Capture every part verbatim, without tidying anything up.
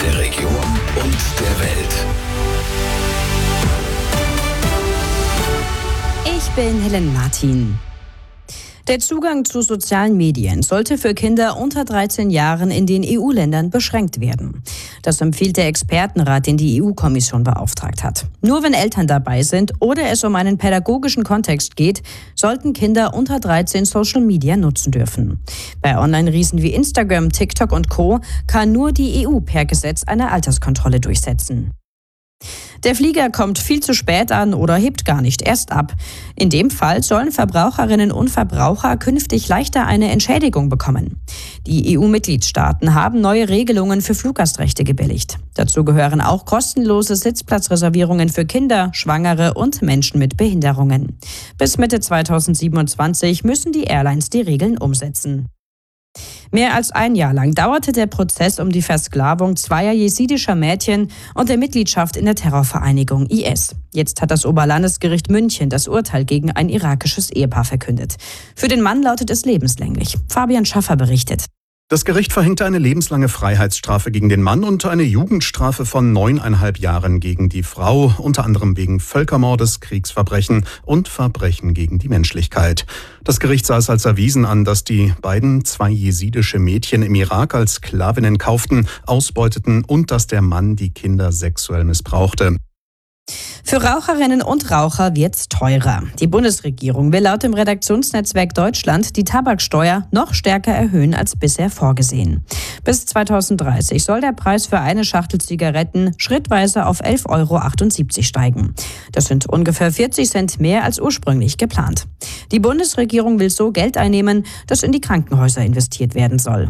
der Region und der Welt. Ich bin Helen Martin. Der Zugang zu sozialen Medien sollte für Kinder unter dreizehn Jahren in den E U-Ländern beschränkt werden. Das empfiehlt der Expertenrat, den die E U-Kommission beauftragt hat. Nur wenn Eltern dabei sind oder es um einen pädagogischen Kontext geht, sollten Kinder unter dreizehn Social Media nutzen dürfen. Bei Online-Riesen wie Instagram, TikTok und Co. kann nur die E U per Gesetz eine Alterskontrolle durchsetzen. Der Flieger kommt viel zu spät an oder hebt gar nicht erst ab. In dem Fall sollen Verbraucherinnen und Verbraucher künftig leichter eine Entschädigung bekommen. Die E U-Mitgliedstaaten haben neue Regelungen für Fluggastrechte gebilligt. Dazu gehören auch kostenlose Sitzplatzreservierungen für Kinder, Schwangere und Menschen mit Behinderungen. Bis Mitte zweitausendsiebenundzwanzig müssen die Airlines die Regeln umsetzen. Mehr als ein Jahr lang dauerte der Prozess um die Versklavung zweier jesidischer Mädchen und der Mitgliedschaft in der Terrorvereinigung I S. Jetzt hat das Oberlandesgericht München das Urteil gegen ein irakisches Ehepaar verkündet. Für den Mann lautet es lebenslänglich. Fabian Schaffer berichtet. Das Gericht verhängte eine lebenslange Freiheitsstrafe gegen den Mann und eine Jugendstrafe von neuneinhalb Jahren gegen die Frau, unter anderem wegen Völkermordes, Kriegsverbrechen und Verbrechen gegen die Menschlichkeit. Das Gericht sah es als erwiesen an, dass die beiden zwei jesidische Mädchen im Irak als Sklavinnen kauften, ausbeuteten und dass der Mann die Kinder sexuell missbrauchte. Für Raucherinnen und Raucher wird's teurer. Die Bundesregierung will laut dem Redaktionsnetzwerk Deutschland die Tabaksteuer noch stärker erhöhen als bisher vorgesehen. Bis zweitausenddreißig soll der Preis für eine Schachtel Zigaretten schrittweise auf elf Euro achtundsiebzig steigen. Das sind ungefähr vierzig Cent mehr als ursprünglich geplant. Die Bundesregierung will so Geld einnehmen, das in die Krankenhäuser investiert werden soll.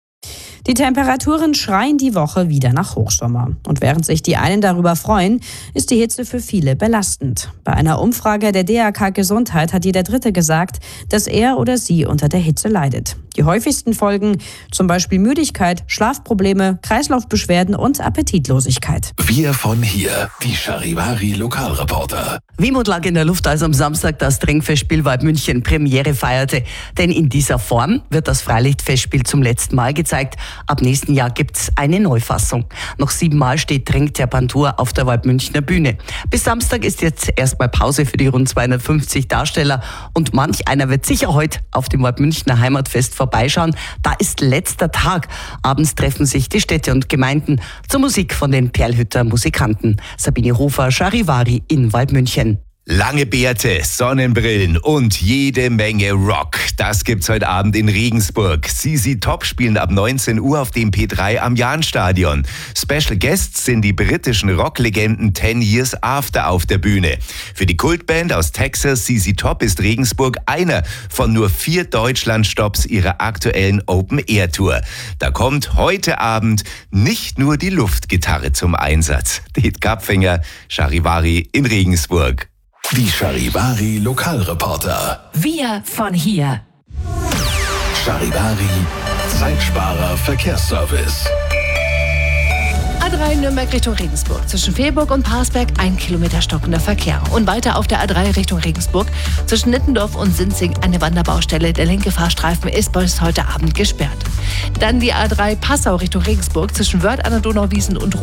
Die Temperaturen schreien die Woche wieder nach Hochsommer. Und während sich die einen darüber freuen, ist die Hitze für viele belastend. Bei einer Umfrage der D R K Gesundheit hat jeder Dritte gesagt, dass er oder sie unter der Hitze leidet. Die häufigsten Folgen, zum Beispiel Müdigkeit, Schlafprobleme, Kreislaufbeschwerden und Appetitlosigkeit. Wir von hier, die Charivari Lokalreporter. Wehmut lag in der Luft, als am Samstag das Trinkfestspiel Waldmünchen Premiere feierte. Denn in dieser Form wird das Freilichtfestspiel zum letzten Mal gezeigt. Ab nächsten Jahr gibt's eine Neufassung. Noch siebenmal steht Trink der Pantour auf der Waldmünchner Bühne. Bis Samstag ist jetzt erstmal Pause für die rund zweihundertfünfzig Darsteller. Und manch einer wird sicher heute auf dem Waldmünchner Heimatfest vorbeischauen. Da ist letzter Tag. Abends treffen sich die Städte und Gemeinden zur Musik von den Perlhütter Musikanten. Sabine Hofer, Charivari in Waldmünchen. Lange Bärte, Sonnenbrillen und jede Menge Rock. Das gibt's heute Abend in Regensburg. Z Z Top spielen ab neunzehn Uhr auf dem P drei am Jahnstadion. Special Guests sind die britischen Rocklegenden Ten Years After auf der Bühne. Für die Kultband aus Texas Z Z Top ist Regensburg einer von nur vier Deutschlandstopps ihrer aktuellen Open-Air-Tour. Da kommt heute Abend nicht nur die Luftgitarre zum Einsatz. Det Kapfinger, Charivari in Regensburg. Die Charivari Lokalreporter. Wir von hier. Charivari Zeitsparer Verkehrsservice. A drei Nürnberg Richtung Regensburg. Zwischen Fehlburg und Parsberg ein Kilometer stockender Verkehr. Und weiter auf der A drei Richtung Regensburg. Zwischen Nittendorf und Sinzing eine Wanderbaustelle. Der linke Fahrstreifen ist bis heute Abend gesperrt. Dann die A drei Passau Richtung Regensburg. Zwischen Wörth an der Donauwiesen und